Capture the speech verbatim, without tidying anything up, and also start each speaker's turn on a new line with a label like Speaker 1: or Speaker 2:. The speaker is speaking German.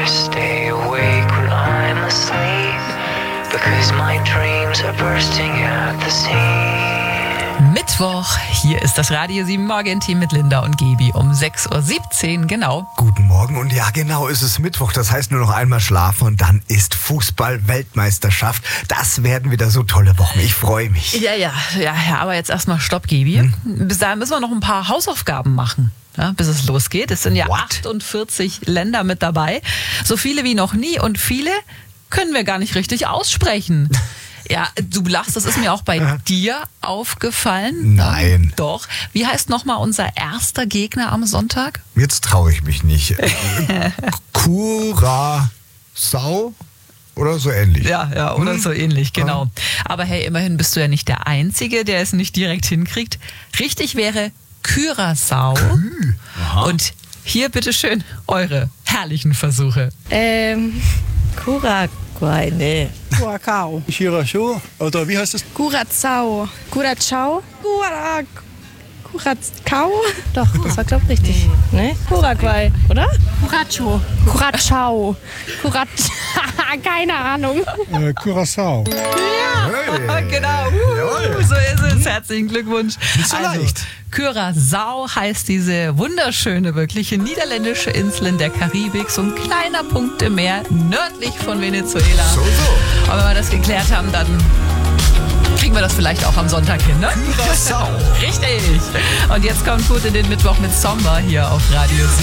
Speaker 1: to stay awake when I'm asleep, because my dreams are bursting at the seams.
Speaker 2: Mittwoch, hier ist das Radio sieben Morgenteam mit Linda und Gebi um sechs Uhr siebzehn, genau.
Speaker 3: Guten Morgen und ja genau, es ist Mittwoch, das heißt nur noch einmal schlafen und dann ist Fußball-Weltmeisterschaft. Das werden wieder so tolle Wochen, ich freue mich.
Speaker 2: Ja, ja, ja, ja, aber jetzt erstmal Stopp, Gebi. Hm? Bis dahin müssen wir noch ein paar Hausaufgaben machen. Ja, bis es losgeht. Es sind ja
Speaker 3: What?
Speaker 2: achtundvierzig Länder mit dabei. So viele wie noch nie und viele können wir gar nicht richtig aussprechen. Ja, du lachst, das ist mir auch bei
Speaker 3: Ja.
Speaker 2: dir aufgefallen.
Speaker 3: Nein.
Speaker 2: Doch. Wie heißt nochmal unser erster Gegner am Sonntag?
Speaker 3: Jetzt traue ich mich nicht. Curacao oder so ähnlich.
Speaker 2: Ja, ja, oder
Speaker 3: Hm?
Speaker 2: so ähnlich, genau. Aber hey, immerhin bist du ja nicht der Einzige, der es nicht direkt hinkriegt. Richtig wäre Curaçao.
Speaker 3: Kü.
Speaker 2: Und hier bitteschön eure herrlichen Versuche.
Speaker 4: Ähm, Curaçao, nee.
Speaker 5: Curacao. Curacao. Oder wie heißt es?
Speaker 4: Curaçao. Curacao? Curac... Curacao? Doch, das war, glaub ich, richtig. Ne? Paraguay, oder?
Speaker 6: Curaçao.
Speaker 4: Curacao. Curac... Keine Ahnung.
Speaker 5: Äh, Curacao.
Speaker 3: Hey.
Speaker 2: Genau, uh,
Speaker 3: Jawohl.
Speaker 2: so ist es. Herzlichen Glückwunsch.
Speaker 3: Nicht so leicht.
Speaker 2: Curaçao heißt diese wunderschöne, wirkliche niederländische Insel in der Karibik, so ein kleiner Punkt im Meer, nördlich von Venezuela.
Speaker 3: So, so.
Speaker 2: Und wenn wir das geklärt haben, dann kriegen wir das vielleicht auch am Sonntag hin, ne?
Speaker 3: Curaçao.
Speaker 2: Richtig. Und jetzt kommt gut in den Mittwoch mit Sommer hier auf Radio sieben.